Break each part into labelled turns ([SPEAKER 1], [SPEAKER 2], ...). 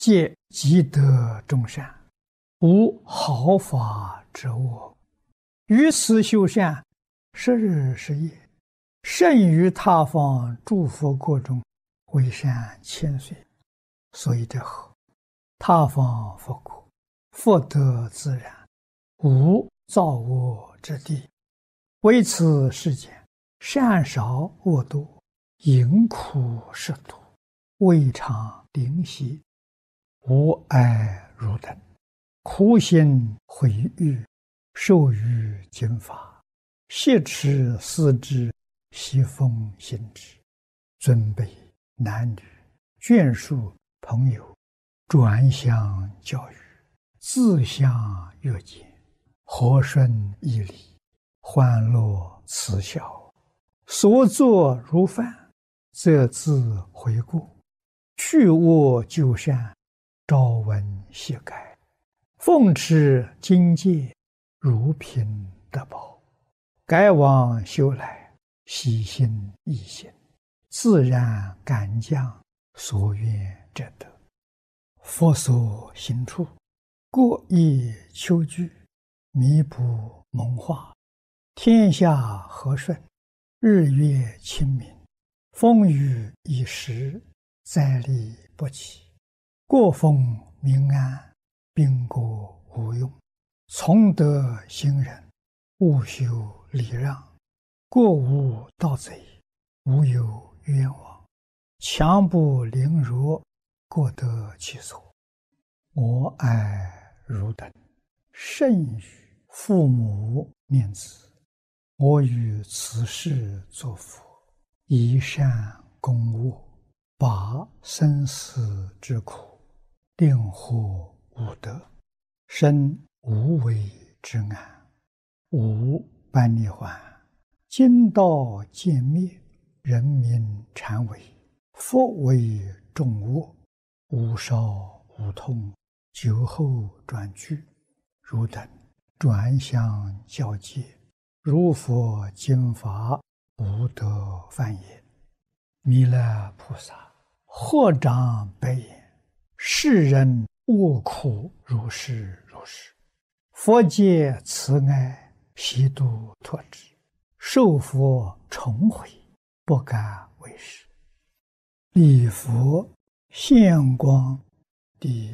[SPEAKER 1] 皆积德众善，无毫发之恶。于此修善，十日十夜，甚于他方诸佛国中，为善千岁。所以者何？他方佛国，福德自然，无造恶之地。为此世间，善少恶多，淫苦食毒，未尝灵犀，无爱如等，苦心毁誉，受于经法，挟持思之，习奉行之。尊卑男女，眷属朋友，转相教育，自相约见，和顺义理，欢乐慈孝，所作如饭，则自悔过，去恶就善，朝闻夕改，奉持经戒，如凭得宝，改往修来，喜心易行，自然感将，所愿者得。佛所行处，过意求具，弥补蒙化，天下和顺，日月清明，风雨已时，灾利不起，国风民安，兵国无用。从德行人，务修礼让，国无盗贼，无有冤枉，强不凌弱，各得其所。我爱汝等，甚于父母念子。我于此世作佛，以善攻恶，拔生死之苦，令获无得，生无为之安，无般涅槃。今道渐灭，人民禅为，佛为众恶，无少无痛，久后转去。汝等转相教戒，如佛经法，不得犯也。弥勒菩萨合掌白言：世人恶苦如是如是，佛界慈爱，悉度脱之，受佛重悔，不敢为是。礼佛现光第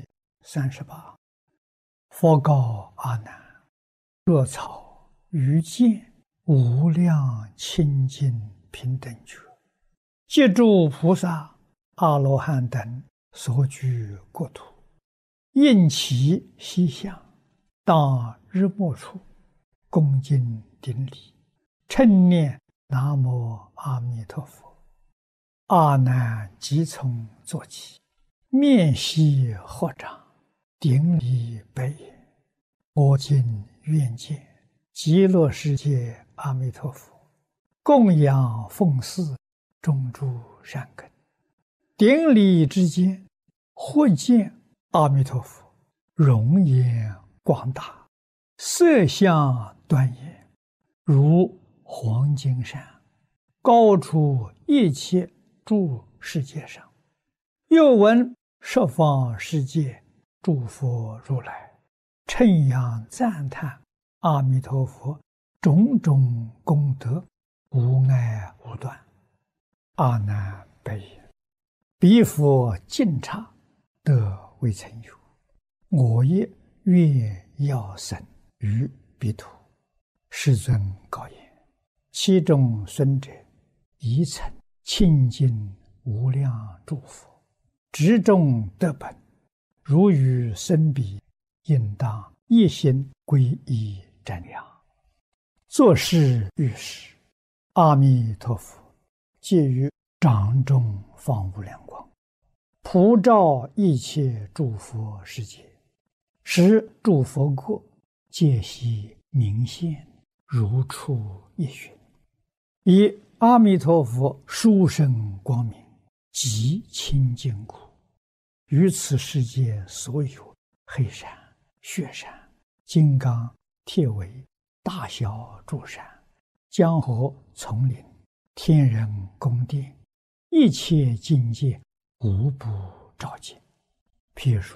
[SPEAKER 1] 38。佛告阿难：若草于见无量清净平等觉，借诸菩萨阿罗汉等所居国土，应其西向，当日没处，恭敬顶礼，称念南无阿弥陀佛。阿难即从坐起，面悉合掌，顶礼白言：我今愿见极乐世界阿弥陀佛，供养奉祀，种诸善根。顶礼之间，忽见阿弥陀佛容颜广大，色相端严，如黄金山，高出一切诸世界上。又闻十方世界诸佛如来称扬赞叹阿弥陀佛种种功德，无碍无断。阿难白言：彼佛净刹，得未曾有，我也愿要生于彼土。世尊告言：其中孙者，宜曾清净无量诸佛，执众得本，如与生彼，应当一心皈依瞻仰。作是遇事，阿弥陀佛借于掌中放无量光，普照一切诸佛世界，使诸佛国皆悉明现，如出一寻。以阿弥陀佛殊胜光明，极清净故，于此世界所有黑山、雪山、金刚、铁围、大小诸山、江河、丛林、天人宫殿，一切境界无不照见。 譬如